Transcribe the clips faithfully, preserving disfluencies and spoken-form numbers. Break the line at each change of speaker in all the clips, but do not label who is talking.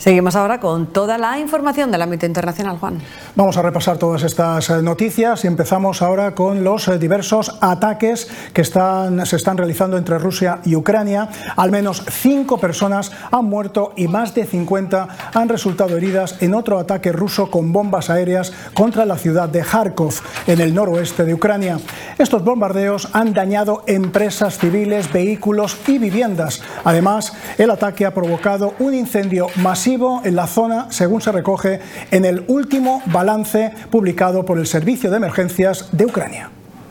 Seguimos ahora con toda la información del ámbito internacional, Juan.
Vamos a repasar todas estas noticias y empezamos ahora con los diversos ataques que están, se están realizando entre Rusia y Ucrania. Al menos cinco personas han muerto y más de cincuenta han resultado heridas en otro ataque ruso con bombas aéreas contra la ciudad de Kharkov, en el noroeste de Ucrania. Estos bombardeos han dañado empresas civiles, vehículos y viviendas. Además, el ataque ha provocado un incendio masivo en la zona, según se recoge en el último balance publicado por el Servicio de Emergencias de Ucrania.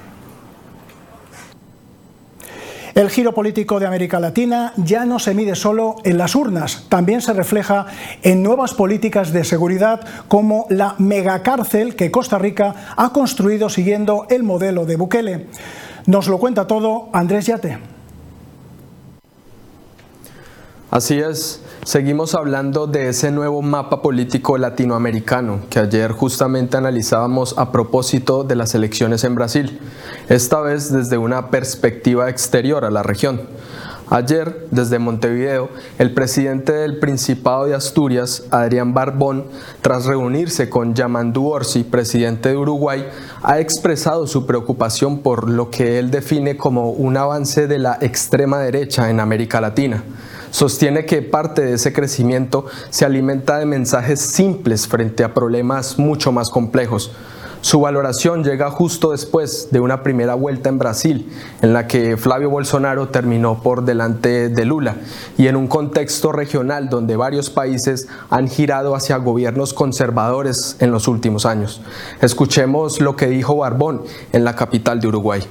El giro político de América Latina ya no se mide solo en las urnas, también se refleja en nuevas políticas de seguridad como la megacárcel que Costa Rica ha construido siguiendo el modelo de Bukele. Nos lo cuenta todo Andrés Yate.
Así es, seguimos hablando de ese nuevo mapa político latinoamericano que ayer justamente analizábamos a propósito de las elecciones en Brasil, esta vez desde una perspectiva exterior a la región. Ayer, desde Montevideo, el presidente del Principado de Asturias, Adrián Barbón, tras reunirse con Yamandú Orsi, presidente de Uruguay, ha expresado su preocupación por lo que él define como un avance de la extrema derecha en América Latina. Sostiene que parte de ese crecimiento se alimenta de mensajes simples frente a problemas mucho más complejos. Su valoración llega justo después de una primera vuelta en Brasil, en la que Flavio Bolsonaro terminó por delante de Lula, y en un contexto regional donde varios países han girado hacia gobiernos conservadores en los últimos años. Escuchemos lo que dijo Barbón en la capital de Uruguay.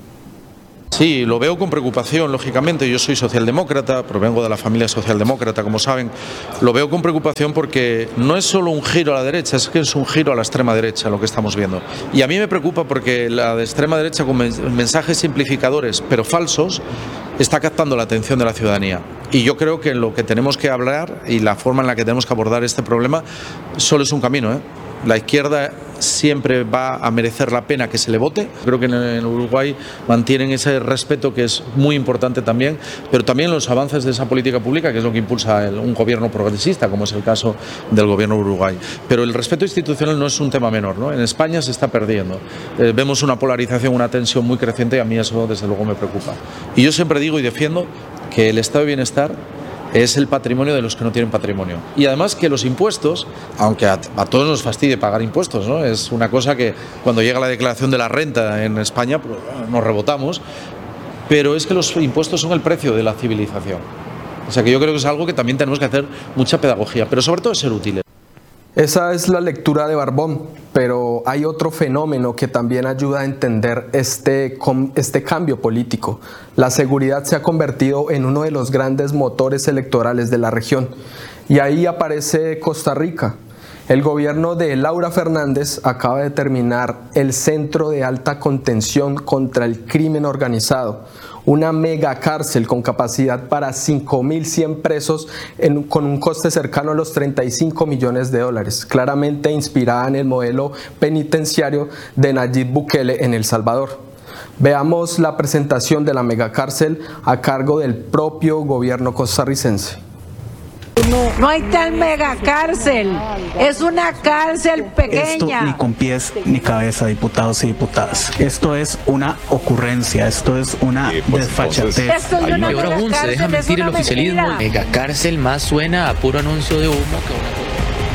Sí, lo veo con preocupación, lógicamente. Yo soy socialdemócrata, provengo de la familia socialdemócrata, como saben. Lo veo con preocupación porque no es solo un giro a la derecha, es que es un giro a la extrema derecha lo que estamos viendo. Y a mí me preocupa porque la de extrema derecha, con mensajes simplificadores pero falsos, está captando la atención de la ciudadanía. Y yo creo que lo que tenemos que hablar y la forma en la que tenemos que abordar este problema solo es un camino, ¿eh? La izquierda siempre va a merecer la pena que se le vote. Creo que en Uruguay mantienen ese respeto que es muy importante también, pero también los avances de esa política pública, que es lo que impulsa el, un gobierno progresista, como es el caso del gobierno de Uruguay. Pero el respeto institucional no es un tema menor, ¿no? En España se está perdiendo. Eh, vemos una polarización, una tensión muy creciente y a mí eso desde luego me preocupa. Y yo siempre digo y defiendo que el estado de bienestar es el patrimonio de los que no tienen patrimonio. Y además que los impuestos, aunque a, a todos nos fastidie pagar impuestos, ¿no? Es una cosa que cuando llega la declaración de la renta en España pues, nos rebotamos, pero es que los impuestos son el precio de la civilización. O sea que yo creo que es algo que también tenemos que hacer mucha pedagogía, pero sobre todo ser útiles.
Esa es la lectura de Barbón, pero hay otro fenómeno que también ayuda a entender este, este cambio político. La seguridad se ha convertido en uno de los grandes motores electorales de la región. Y ahí aparece Costa Rica. El gobierno de Laura Fernández acaba de terminar el Centro de Alta Contención contra el Crimen Organizado, una mega cárcel con capacidad para cinco mil cien presos en, con un coste cercano a los treinta y cinco millones de dólares, claramente inspirada en el modelo penitenciario de Nayib Bukele en El Salvador. Veamos la presentación de la mega cárcel a cargo del propio gobierno costarricense.
No hay tal mega cárcel, es una cárcel pequeña.
Esto ni con pies ni cabeza, diputados y diputadas. Esto es una ocurrencia, esto es una
eh, pues,
desfachatez.
Esto es una peor aún, se deja mentir el oficialismo. Mega cárcel más suena a puro anuncio de humo que una cosa.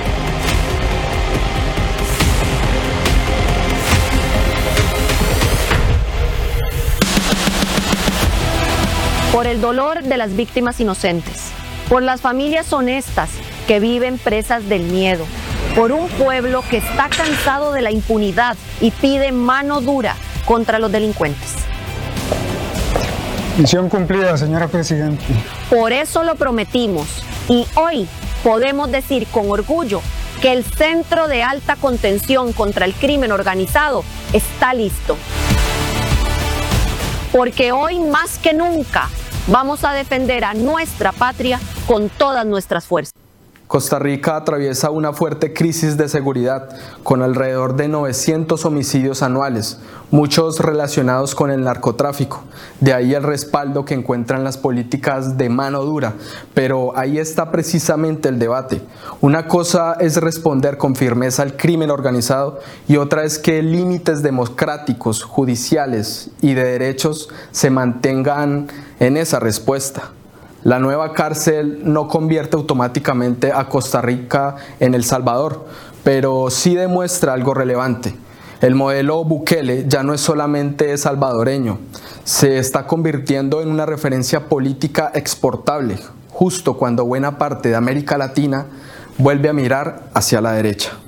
Por el dolor de las víctimas inocentes, por las familias honestas que viven presas del miedo, por un pueblo que está cansado de la impunidad y pide mano dura contra los delincuentes.
Misión cumplida, señora Presidenta.
Por eso lo prometimos y hoy podemos decir con orgullo que el Centro de Alta Contención contra el Crimen Organizado está listo. Porque hoy más que nunca vamos a defender a nuestra patria con todas nuestras fuerzas.
Costa Rica atraviesa una fuerte crisis de seguridad, con alrededor de novecientos homicidios anuales, muchos relacionados con el narcotráfico. De ahí el respaldo que encuentran las políticas de mano dura, pero ahí está precisamente el debate. Una cosa es responder con firmeza al crimen organizado y otra es que límites democráticos, judiciales y de derechos se mantengan en esa respuesta. La nueva cárcel no convierte automáticamente a Costa Rica en El Salvador, pero sí demuestra algo relevante. El modelo Bukele ya no es solamente salvadoreño, se está convirtiendo en una referencia política exportable, justo cuando buena parte de América Latina vuelve a mirar hacia la derecha.